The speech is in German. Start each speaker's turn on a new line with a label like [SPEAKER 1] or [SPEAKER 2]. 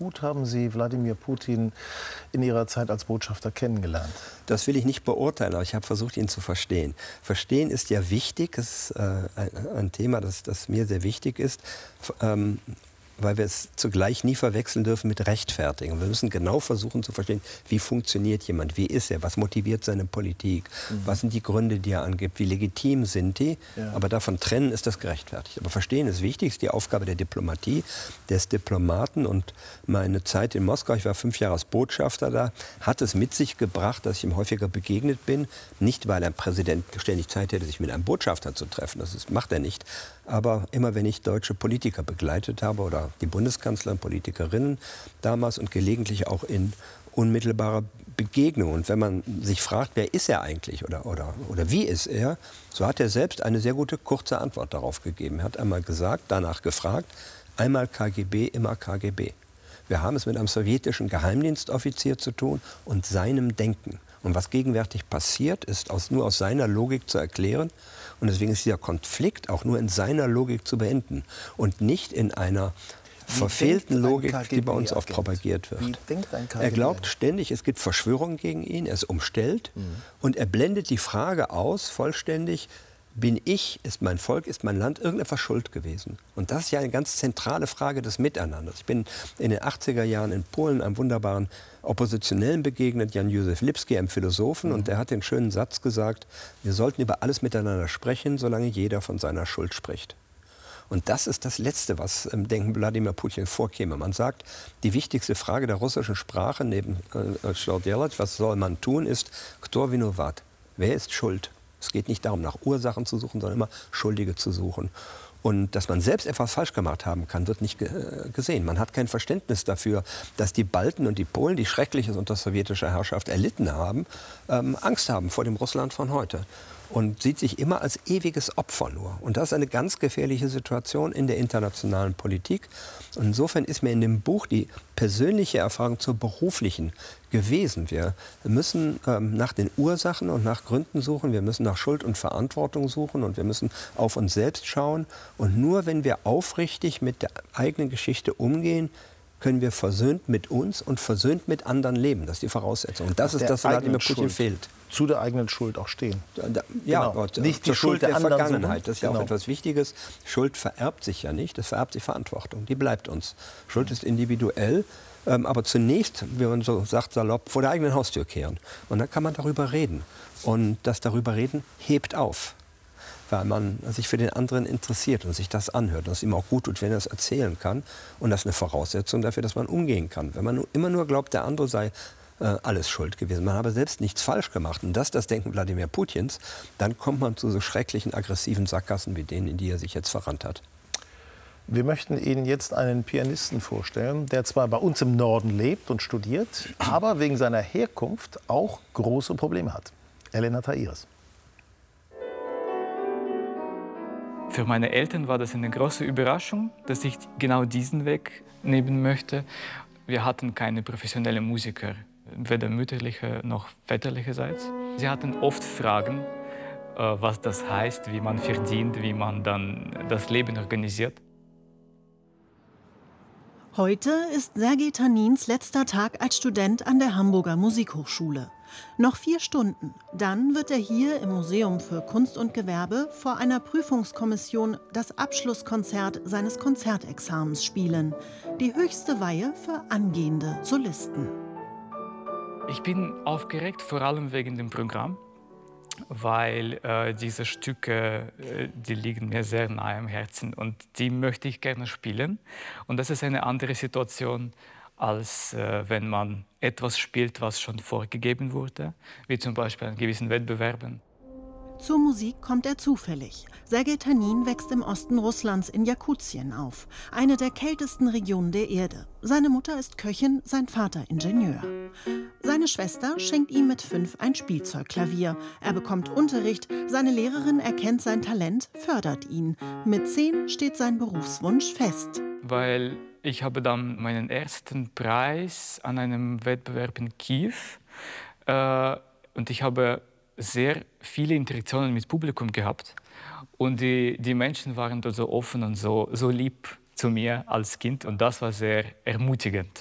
[SPEAKER 1] gut haben Sie Wladimir Putin in Ihrer Zeit als Botschafter kennengelernt?
[SPEAKER 2] Das will ich nicht beurteilen, aber ich habe versucht, ihn zu verstehen. Verstehen ist ja wichtig, das ist ein Thema, das mir sehr wichtig ist, weil wir es zugleich nie verwechseln dürfen mit rechtfertigen. Wir müssen genau versuchen zu verstehen, wie funktioniert jemand, wie ist er, was motiviert seine Politik, was sind die Gründe, die er angibt, wie legitim sind die. Ja. Aber davon trennen ist das gerechtfertigt. Aber verstehen ist wichtig, ist die Aufgabe der Diplomatie, des Diplomaten. Und meine Zeit in Moskau, ich war 5 Jahre als Botschafter da, hat es mit sich gebracht, dass ich ihm häufiger begegnet bin. Nicht, weil ein Präsident ständig Zeit hätte, sich mit einem Botschafter zu treffen, macht er nicht. Aber immer, wenn ich deutsche Politiker begleitet habe oder die Bundeskanzlerin, Politikerinnen damals und gelegentlich auch in unmittelbarer Begegnung. Und wenn man sich fragt, wer ist er eigentlich oder wie ist er, so hat er selbst eine sehr gute, kurze Antwort darauf gegeben. Er hat einmal gesagt, danach gefragt, einmal KGB, immer KGB. Wir haben es mit einem sowjetischen Geheimdienstoffizier zu tun und seinem Denken. Und was gegenwärtig passiert, ist nur aus seiner Logik zu erklären. Und deswegen ist dieser Konflikt auch nur in seiner Logik zu beenden und nicht in einer verfehlten Logik, die bei uns oft propagiert wird.
[SPEAKER 1] Wie denkt ein KGB?
[SPEAKER 2] Er glaubt ständig, es gibt Verschwörungen gegen ihn, er ist umstellt und er blendet die Frage aus, vollständig, bin ich, ist mein Volk, ist mein Land irgendetwas schuld gewesen? Und das ist ja eine ganz zentrale Frage des Miteinanders. Ich bin in den 80er Jahren in Polen einem wunderbaren Oppositionellen begegnet, Jan-Józef Lipski, einem Philosophen, und der hat den schönen Satz gesagt, wir sollten über alles miteinander sprechen, solange jeder von seiner Schuld spricht. Und das ist das Letzte, was im Denken Wladimir Putin vorkäme. Man sagt, die wichtigste Frage der russischen Sprache neben was soll man tun, ist Kto vinovat? Wer ist schuld? Es geht nicht darum, nach Ursachen zu suchen, sondern immer Schuldige zu suchen. Und dass man selbst etwas falsch gemacht haben kann, wird nicht gesehen. Man hat kein Verständnis dafür, dass die Balten und die Polen, die Schreckliches unter sowjetischer Herrschaft erlitten haben, Angst haben vor dem Russland von heute. Und sieht sich immer als ewiges Opfer nur. Und das ist eine ganz gefährliche Situation in der internationalen Politik. Und insofern ist mir in dem Buch die persönliche Erfahrung zur beruflichen gewesen. Wir müssen nach den Ursachen und nach Gründen suchen. Wir müssen nach Schuld und Verantwortung suchen. Und wir müssen auf uns selbst schauen. Und nur wenn wir aufrichtig mit der eigenen Geschichte umgehen, können wir versöhnt mit uns und versöhnt mit anderen leben. Das ist die Voraussetzung. Und das ist das, was Wladimir Putin fehlt.
[SPEAKER 1] Zu der eigenen Schuld auch stehen.
[SPEAKER 2] Ja,
[SPEAKER 1] genau.
[SPEAKER 2] Nicht die Schuld der Vergangenheit. Das ist ja
[SPEAKER 1] genau.
[SPEAKER 2] auch etwas Wichtiges. Schuld vererbt sich ja nicht, es vererbt sich Verantwortung. Die bleibt uns. Schuld ist individuell, aber zunächst, wie man so sagt, salopp, vor der eigenen Haustür kehren. Und dann kann man darüber reden. Und das darüber reden hebt auf, weil man sich für den anderen interessiert und sich das anhört. Und es ihm auch gut tut, wenn er es erzählen kann. Und das ist eine Voraussetzung dafür, dass man umgehen kann. Wenn man immer nur glaubt, der andere sei alles schuld gewesen. Man habe selbst nichts falsch gemacht. Und das ist das Denken Wladimir Putins. Dann kommt man zu so schrecklichen, aggressiven Sackgassen wie denen, in die er sich jetzt verrannt hat.
[SPEAKER 1] Wir möchten Ihnen jetzt einen Pianisten vorstellen, der zwar bei uns im Norden lebt und studiert, aber wegen seiner Herkunft auch große Probleme hat. Elena Tairis.
[SPEAKER 3] Für meine Eltern war das eine große Überraschung, dass ich genau diesen Weg nehmen möchte. Wir hatten keine professionellen Musiker, weder mütterlicher noch väterlicherseits. Sie hatten oft Fragen, was das heißt, wie man verdient, wie man dann das Leben organisiert.
[SPEAKER 4] Heute ist Sergej Tanins letzter Tag als Student an der Hamburger Musikhochschule. Noch 4 Stunden, dann wird er hier im Museum für Kunst und Gewerbe vor einer Prüfungskommission das Abschlusskonzert seines Konzertexamens spielen. Die höchste Weihe für angehende Solisten.
[SPEAKER 3] Ich bin aufgeregt, vor allem wegen dem Programm, weil diese Stücke, die liegen mir sehr nahe am Herzen und die möchte ich gerne spielen. Und das ist eine andere Situation, als wenn man etwas spielt, was schon vorgegeben wurde, wie zum Beispiel an gewissen Wettbewerben.
[SPEAKER 4] Zur Musik kommt er zufällig. Sergej Tanin wächst im Osten Russlands in Jakutien auf, eine der kältesten Regionen der Erde. Seine Mutter ist Köchin, sein Vater Ingenieur. Seine Schwester schenkt ihm mit 5 ein Spielzeugklavier. Er bekommt Unterricht, seine Lehrerin erkennt sein Talent, fördert ihn. Mit 10 steht sein Berufswunsch fest.
[SPEAKER 3] Weil ich habe dann meinen ersten Preis an einem Wettbewerb in Kiew und ich habe sehr viele Interaktionen mit Publikum gehabt. Und die Menschen waren dort so offen und so lieb zu mir als Kind. Und das war sehr ermutigend.